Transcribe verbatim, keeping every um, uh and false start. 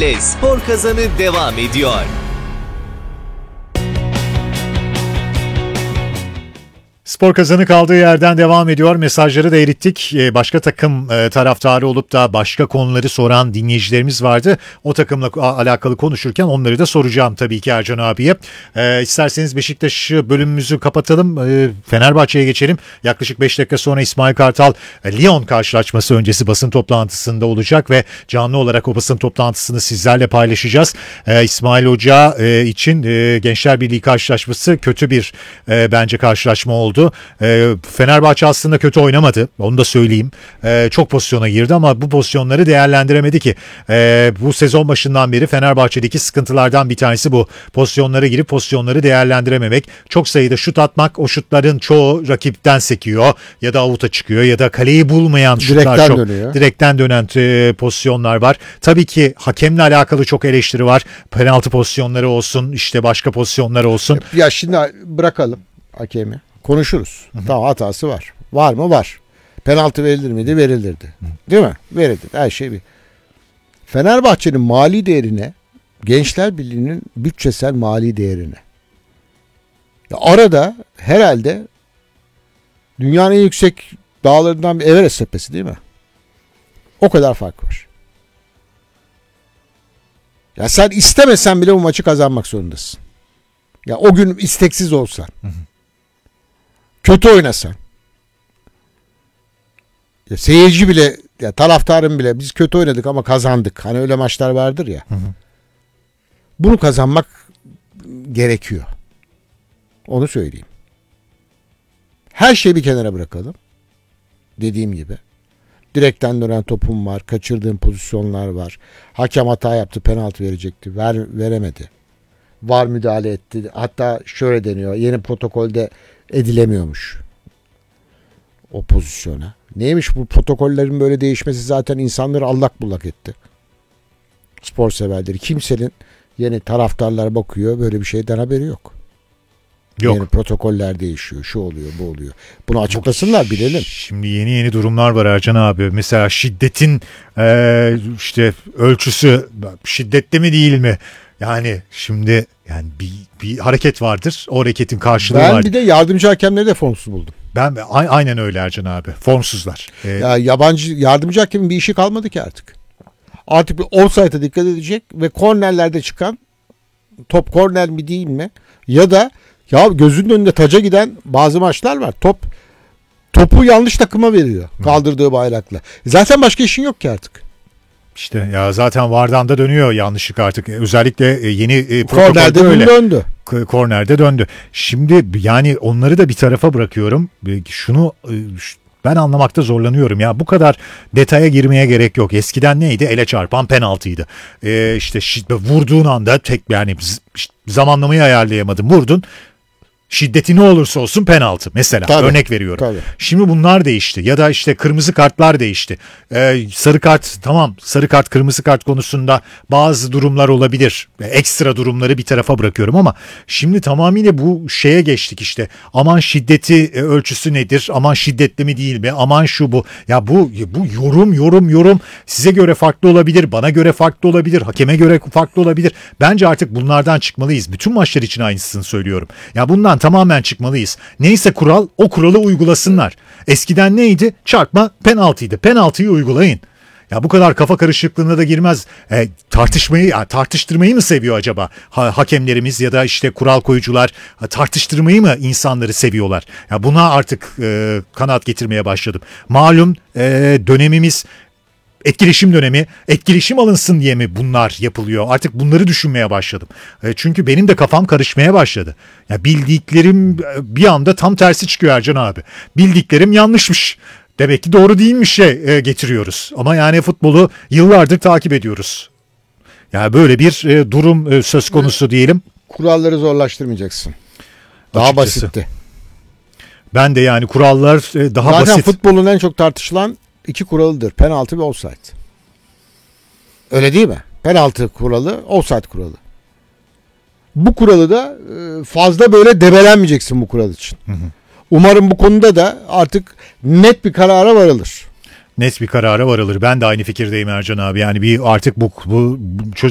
ile Spor Kazanı devam ediyor. Spor Kazanı kaldığı yerden devam ediyor. Mesajları da erittik. Başka takım taraftarı olup da başka konuları soran dinleyicilerimiz vardı. O takımla alakalı konuşurken onları da soracağım tabii ki Ercan abiye. E, isterseniz Beşiktaş bölümümüzü kapatalım. E, Fenerbahçe'ye geçelim. Yaklaşık beş dakika sonra İsmail Kartal Lyon karşılaşması öncesi basın toplantısında olacak ve canlı olarak o basın toplantısını sizlerle paylaşacağız. E, İsmail Hoca e, için e, Gençler Birliği karşılaşması kötü bir e, bence karşılaşma oldu. E, Fenerbahçe aslında kötü oynamadı. Onu da söyleyeyim. E, çok pozisyona girdi ama bu pozisyonları değerlendiremedi ki. E, bu sezon başından beri Fenerbahçe'deki sıkıntılardan bir tanesi bu. Pozisyonlara girip pozisyonları değerlendirememek. Çok sayıda şut atmak. O şutların çoğu rakipten sekiyor ya da avuta çıkıyor ya da kaleyi bulmayan şutlar direkten çok. Dönüyor. Direkten dönen e, pozisyonlar var. Tabii ki hakemle alakalı çok eleştiri var. Penaltı pozisyonları olsun, işte başka pozisyonlar olsun. Ya şimdi bırakalım hakemi. Konuşuruz. Hı hı. Tamam, hatası var. Var mı? Var. Penaltı verilir miydi? Verilirdi. Hı. Değil mi? Verildi. Her şey bir. Fenerbahçe'nin mali değerine, Gençler Birliği'nin bütçesel mali değerine. Ya arada herhalde dünyanın en yüksek dağlarından bir Everest tepesi değil mi? O kadar fark var. Ya sen istemesen bile bu maçı kazanmak zorundasın. Ya o gün isteksiz olsan. Hı hı. Kötü oynasan. Ya seyirci bile, ya taraftarın bile biz kötü oynadık ama kazandık. Hani öyle maçlar vardır ya. Hı hı. Bunu kazanmak gerekiyor. Onu söyleyeyim. Her şeyi bir kenara bırakalım. Dediğim gibi. Direkten dönen topum var. Kaçırdığım pozisyonlar var. Hakem hata yaptı. Penaltı verecekti. Ver, veremedi. VAR müdahale etti. Hatta şöyle deniyor. Yeni protokolde edilemiyormuş o pozisyona. Neymiş bu protokollerin böyle değişmesi, zaten insanları allak bullak etti. Spor severleri. Kimsenin, yeni taraftarlar bakıyor, böyle bir şeyden haberi yok. Yok. Yeni protokoller değişiyor. Şu oluyor, bu oluyor. Bunu açıklasınlar, bilelim. Şimdi yeni yeni durumlar var Ercan abi. Mesela şiddetin e, işte ölçüsü şiddetli mi değil mi? Yani şimdi yani bir, bir hareket vardır. O hareketin karşılığı ben vardır. Bir de yardımcı hakemleri de formsuz buldum. Ben aynen öyle Ercan abi. Formsuzlar. Ee, ya yabancı yardımcı hakemin bir işi kalmadı ki artık. Artık bir offside'a dikkat edecek ve kornerlerde çıkan top korner mi değil mi? Ya da ya gözünün önünde taca giden bazı maçlar var. Top topu yanlış takıma veriyor. Kaldırdığı bayrakla. Zaten başka işin yok ki artık. İşte ya zaten VAR'dan da dönüyor yanlışlık artık. Özellikle yeni kornerde öyle. döndü. Kornerde döndü. Şimdi yani onları da bir tarafa bırakıyorum. Şunu ben anlamakta zorlanıyorum ya. Bu kadar detaya girmeye gerek yok. Eskiden neydi? Ele çarpan penaltıydı. Ee, işte vurduğun anda tek yani zamanlamayı ayarlayamadım. Vurdun. Şiddeti ne olursa olsun penaltı mesela, tabii, örnek veriyorum. Tabii. Şimdi bunlar değişti ya da işte kırmızı kartlar değişti. Ee, sarı kart tamam, sarı kart kırmızı kart konusunda bazı durumlar olabilir. Ekstra durumları bir tarafa bırakıyorum ama şimdi tamamıyla bu şeye geçtik işte. Aman şiddeti ölçüsü nedir? Aman şiddetli mi değil mi? Aman şu bu. Ya bu bu yorum yorum yorum size göre farklı olabilir, bana göre farklı olabilir, hakeme göre farklı olabilir. Bence artık bunlardan çıkmalıyız. Bütün maçlar için aynısını söylüyorum. Ya bundan tamamen çıkmalıyız. Neyse kural, o kuralı uygulasınlar. Eskiden neydi? Çarpma penaltıydı. Penaltıyı uygulayın. Ya bu kadar kafa karışıklığına da girmez. E, tartışmayı, yani tartıştırmayı mı seviyor acaba ha, hakemlerimiz ya da işte kural koyucular ha, tartıştırmayı mı insanları seviyorlar? Ya buna artık e, kanaat getirmeye başladım. Malum e, dönemimiz etkileşim dönemi, etkileşim alınsın diye mi bunlar yapılıyor? Artık bunları düşünmeye başladım. E, çünkü benim de kafam karışmaya başladı. Ya bildiklerim bir anda tam tersi çıkıyor Ercan abi. Bildiklerim yanlışmış. Demek ki doğru değilmiş şey e, getiriyoruz. Ama yani futbolu yıllardır takip ediyoruz. Yani böyle bir e, durum e, söz konusu diyelim. Kuralları zorlaştırmayacaksın. Daha açıkçası basitti. Ben de yani kurallar e, daha Zaten basit. Zaten futbolun en çok tartışılan iki kuralıdır. Penaltı ve offside. Öyle değil mi? Penaltı kuralı, offside kuralı. Bu kuralı da fazla böyle debelenmeyeceksin bu kural için. Hı hı. Umarım bu konuda da artık net bir karara varılır. Net bir karara varılır. Ben de aynı fikirdeyim Ercan abi. Yani bir artık bu, bu